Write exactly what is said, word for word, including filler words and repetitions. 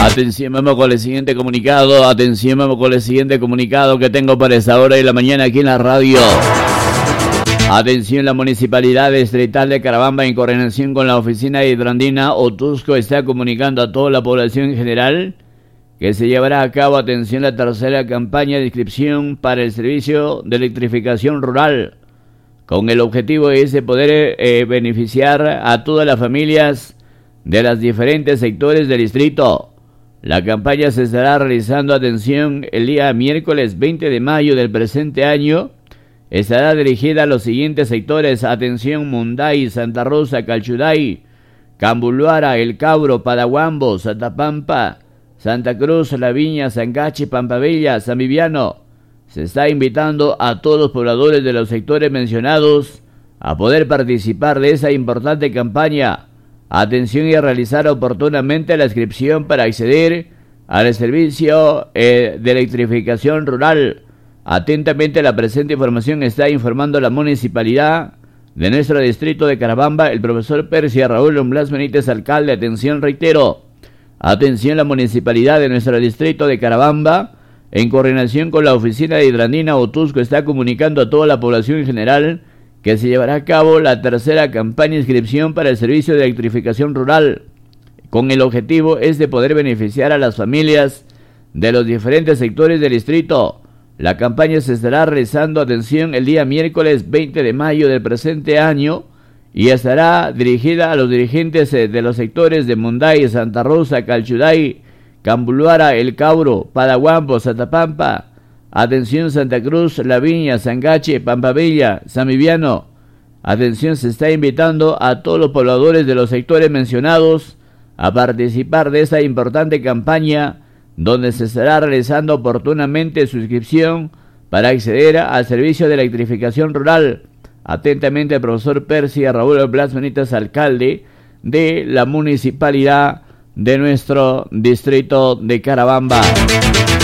Atención, vamos con el siguiente comunicado. Atención, vamos con el siguiente comunicado que tengo para esta hora de la mañana aquí en la radio. Atención, la Municipalidad Distrital de Carabamba, en coordinación con la Oficina de Hidroandina Otusco, está comunicando a toda la población en general que se llevará a cabo, atención, la tercera campaña de inscripción para el servicio de electrificación rural, con el objetivo es de poder eh, beneficiar a todas las familias de los diferentes sectores del distrito. La campaña se estará realizando, atención, el día miércoles veinte de mayo del presente año. Estará dirigida a los siguientes sectores, atención: Munday, Santa Rosa, Calchuday, Cambuluara, El Cabro, Padahuambo, Satapampa, Santa Cruz, La Viña, Sangachi, Pampabella, San Viviano. Se está invitando a todos los pobladores de los sectores mencionados a poder participar de esa importante campaña. Atención, y a realizar oportunamente la inscripción para acceder al servicio eh, de electrificación rural. Atentamente, la presente información está informando la municipalidad de nuestro distrito de Carabamba, el profesor Persia Raúl Blas Benítez, alcalde. Atención, reitero, atención, la municipalidad de nuestro distrito de Carabamba, en coordinación con la Oficina de Hidroandina Otusco, está comunicando a toda la población en general que se llevará a cabo la tercera campaña de inscripción para el servicio de electrificación rural, con el objetivo es de poder beneficiar a las familias de los diferentes sectores del distrito. La campaña se estará realizando, atención, el día miércoles veinte de mayo del presente año y estará dirigida a los dirigentes de los sectores de Munday, Santa Rosa, Calchuday, Cambuluara, El Cabro, Padahuambo, Satapampa, atención, Santa Cruz, La Viña, Sangache, Pampabella, San Viviano. Atención, se está invitando a todos los pobladores de los sectores mencionados a participar de esta importante campaña, donde se estará realizando oportunamente su inscripción para acceder al servicio de electrificación rural. Atentamente, el profesor Persia Raúl Blas Benítez, alcalde de la municipalidad de nuestro distrito de Carabamba.